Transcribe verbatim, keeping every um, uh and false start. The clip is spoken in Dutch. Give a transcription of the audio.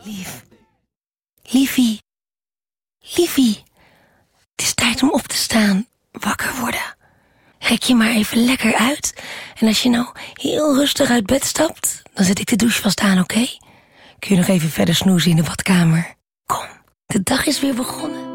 Lief. Liefie. Liefie. Het is tijd om op te staan. Wakker worden. Rek je maar even lekker uit. En als je nou heel rustig uit bed stapt, dan zet ik de douche vast aan, oké? Okay? Kun je nog even verder snoezen in de badkamer? Kom, de dag is weer begonnen.